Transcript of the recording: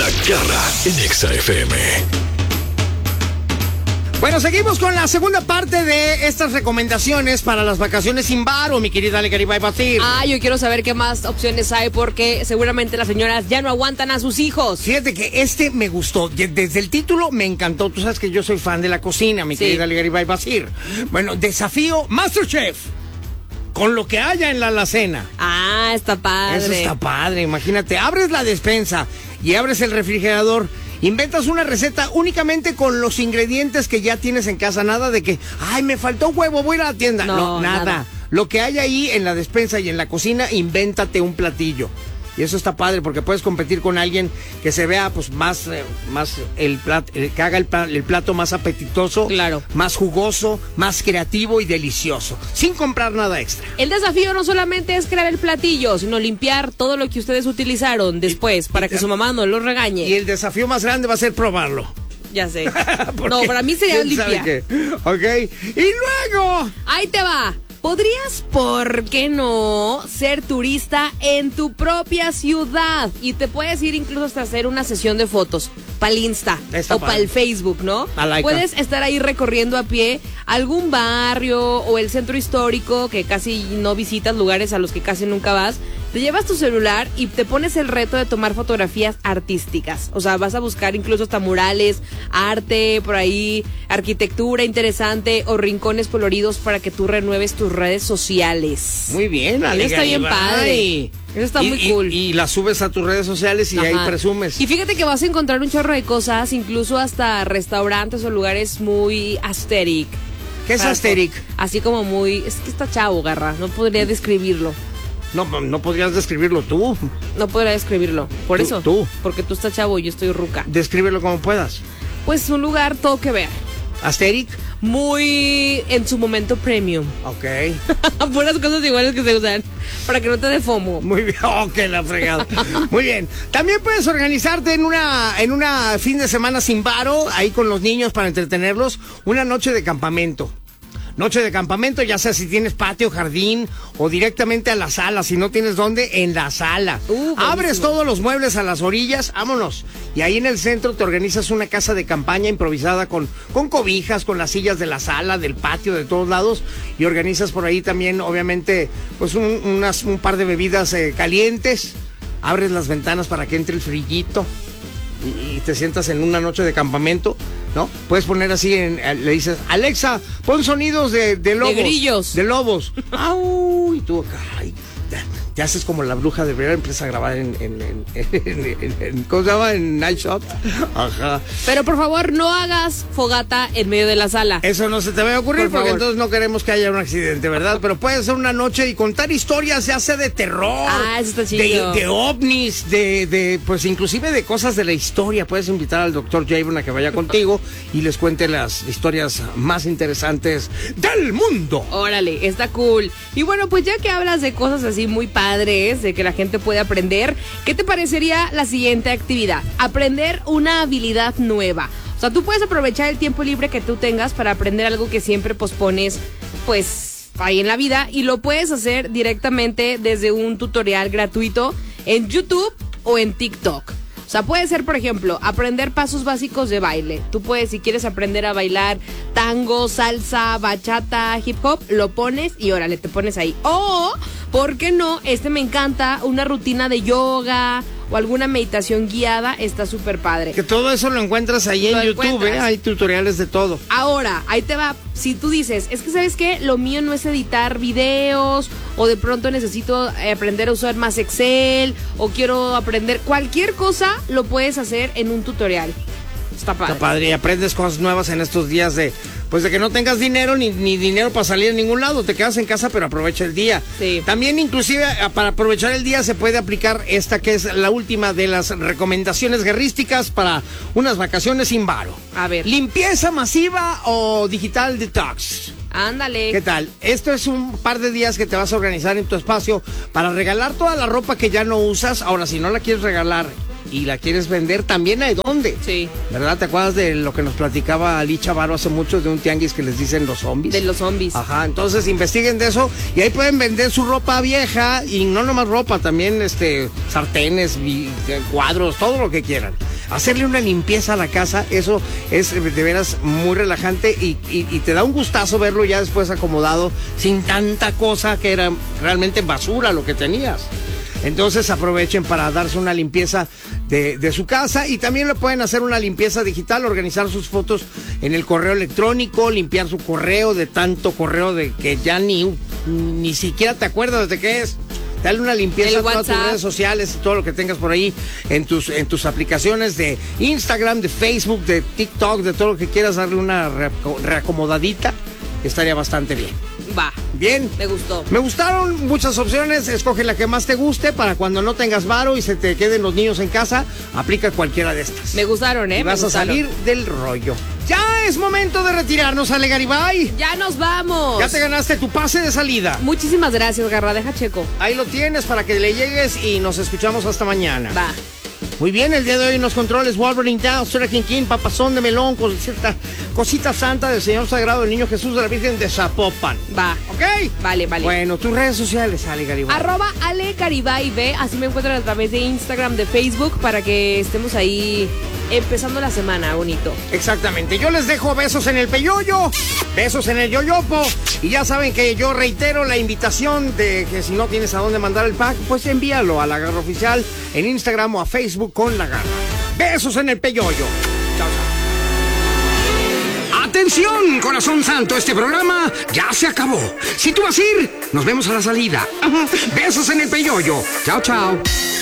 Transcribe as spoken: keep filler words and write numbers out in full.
La Garra en Exa F M. Bueno, seguimos con la segunda parte de estas recomendaciones para las vacaciones sin varo, mi querida Ale Garibay Basir. Ah, yo quiero saber qué más opciones hay porque seguramente las señoras ya no aguantan a sus hijos. Fíjate que este me gustó, desde el título me encantó. Tú sabes que yo soy fan de la cocina, mi sí. querida Ale Garibay Basir. Bueno, desafío MasterChef. Con lo que haya en la alacena. Ah, está padre. Eso está padre, imagínate. Abres la despensa y abres el refrigerador. Inventas una receta únicamente con los ingredientes que ya tienes en casa. Nada de que, ay, me faltó huevo, voy a ir a la tienda. No, no nada. nada. Lo que hay ahí en la despensa y en la cocina, invéntate un platillo. Y eso está padre porque puedes competir con alguien que se vea pues más, eh, más el plato, el, que haga el, el plato más apetitoso, claro, más jugoso, más creativo y delicioso, sin comprar nada extra. El desafío no solamente es crear el platillo, sino limpiar todo lo que ustedes utilizaron después y, para y, que su mamá no lo regañe. Y el desafío más grande va a ser probarlo. Ya sé. No, para mí sería limpiar. Ok. Y luego. Ahí te va. ¿Podrías, por qué no, ser turista en tu propia ciudad? Y te puedes ir incluso hasta hacer una sesión de fotos para el Insta Está o para el Facebook, ¿no? Like puedes estar ahí recorriendo a pie algún barrio o el centro histórico que casi no visitas, lugares a los que casi nunca vas. Te llevas tu celular y te pones el reto de tomar fotografías artísticas. O sea, vas a buscar incluso hasta murales, arte, por ahí, arquitectura interesante o rincones coloridos para que tú renueves tus redes sociales. Muy bien, Ale. Está bien padre. Eso está y, muy y, cool. Y las subes a tus redes sociales y Ajá. ahí presumes. Y fíjate que vas a encontrar un chorro de cosas, incluso hasta restaurantes o lugares muy aesthetic. ¿Qué es aesthetic? Así como muy... Es que está chavo, Garra, no podría describirlo. No, no podrías describirlo tú. No podría describirlo. Por tú, eso. Tú. Porque tú estás chavo y yo estoy ruca. Descríbelo como puedas. Pues un lugar todo que ver. ¿Aesthetic? Muy en su momento premium. Ok. Puras cosas iguales que se usan. Para que no te dé FOMO. Muy bien. Ok, la fregada. Muy bien. También puedes organizarte en una, en una fin de semana sin varo, ahí con los niños para entretenerlos, una noche de campamento. Noche de campamento, ya sea si tienes patio, jardín o directamente a la sala. Si no tienes dónde, en la sala. Uh, Abres todos los muebles a las orillas, vámonos. Y ahí en el centro te organizas una casa de campaña improvisada con, con cobijas, con las sillas de la sala, del patio, de todos lados. Y organizas por ahí también, obviamente, pues un, unas, un par de bebidas eh, calientes. Abres las ventanas para que entre el frillito. Y, y te sientas en una noche de campamento, ¿no? Puedes poner así, en, le dices, Alexa, pon sonidos de, de lobos. De grillos. De lobos. ¡Au! Y tú, ay, te haces como la bruja de Vera, empiezas a grabar en, en, en, en, en, en ¿cómo se llama? En Night Shot. Ajá. Pero por favor, no hagas fogata en medio de la sala. Eso no se te va a ocurrir por porque favor. Entonces no queremos que haya un accidente, ¿verdad? Pero puede ser una noche y contar historias, ya sea de terror. Ah, eso está chido. De, de ovnis, de, de, pues inclusive de cosas de la historia. Puedes invitar al doctor Javon a que vaya contigo y les cuente las historias más interesantes del mundo. Órale, está cool. Y bueno, pues ya que hablas de cosas así muy padres, de que la gente puede aprender, ¿qué te parecería la siguiente actividad? Aprender una habilidad nueva. O sea, tú puedes aprovechar el tiempo libre que tú tengas para aprender algo que siempre pospones, pues, ahí en la vida, y lo puedes hacer directamente desde un tutorial gratuito en YouTube o en TikTok. O sea, puede ser, por ejemplo, aprender pasos básicos de baile. Tú puedes, si quieres aprender a bailar tango, salsa, bachata, hip hop, lo pones y órale, te pones ahí. O, ¿por qué no? Este me encanta, una rutina de yoga o alguna meditación guiada, está súper padre. Que todo eso lo encuentras ahí en YouTube, ¿eh? Hay tutoriales de todo. Ahora, ahí te va. Si tú dices, es que ¿sabes qué? Lo mío no es editar videos, o de pronto necesito aprender a usar más Excel, o quiero aprender cualquier cosa, lo puedes hacer en un tutorial. Está padre. Está padre, y aprendes cosas nuevas en estos días de, pues de que no tengas dinero, ni, ni dinero para salir a ningún lado, te quedas en casa, pero aprovecha el día. Sí. También inclusive para aprovechar el día se puede aplicar esta que es la última de las recomendaciones guerrísticas para unas vacaciones sin varo. A ver. ¿Limpieza masiva o digital detox? Ándale. ¿Qué tal? Esto es un par de días que te vas a organizar en tu espacio para regalar toda la ropa que ya no usas. Ahora, si no la quieres regalar y la quieres vender, también hay dónde. Sí. ¿Verdad? ¿Te acuerdas de lo que nos platicaba Ali Chavaro hace mucho de un tianguis que les dicen los zombies? De los zombies. Ajá, entonces investiguen de eso y ahí pueden vender su ropa vieja y no nomás ropa, también este sartenes, cuadros, todo lo que quieran. hacerle una limpieza a la casa, eso es de veras muy relajante y, y, y te da un gustazo verlo ya después acomodado, sin tanta cosa que era realmente basura lo que tenías. Entonces aprovechen para darse una limpieza de, de su casa y también le pueden hacer una limpieza digital, organizar sus fotos en el correo electrónico, limpiar su correo de tanto correo de que ya ni, ni siquiera te acuerdas de qué es. Dale una limpieza a todas tus redes sociales y todo lo que tengas por ahí en tus, en tus aplicaciones de Instagram, de Facebook, de TikTok, de todo lo que quieras, darle una reacomodadita. Estaría bastante bien. Va. Bien. Me gustó. Me gustaron muchas opciones. Escoge la que más te guste para cuando no tengas varo y se te queden los niños en casa. Aplica cualquiera de estas. Me gustaron, ¿eh? Y vas Me a salir del rollo. Ya es momento de retirarnos, Ale Garibay. Ya nos vamos. Ya te ganaste tu pase de salida. Muchísimas gracias, Garra. Deja checo. Ahí lo tienes para que le llegues y nos escuchamos hasta mañana. Va. Muy bien, el día de hoy en los controles Wolverine Down, King King, Papazón de Melón, cosita, cosita santa del Señor Sagrado del Niño Jesús de la Virgen de Zapopan. Va. ¿Ok? Vale, vale. Bueno, tus redes sociales, Ale Garibay. Arroba Ale Garibay B, así me encuentran a través de Instagram, de Facebook, para que estemos ahí empezando la semana, bonito. Exactamente, yo les dejo besos en el peyoyo, besos en el yoyopo, y ya saben que yo reitero la invitación de que si no tienes a dónde mandar el pack, pues envíalo a La Garra Oficial en Instagram o a Facebook con La Garra. Besos en el peyoyo. Chao, chao. Atención, corazón santo, este programa ya se acabó. Si tú vas a ir, nos vemos a la salida. Besos en el peyoyo. Chao, chao.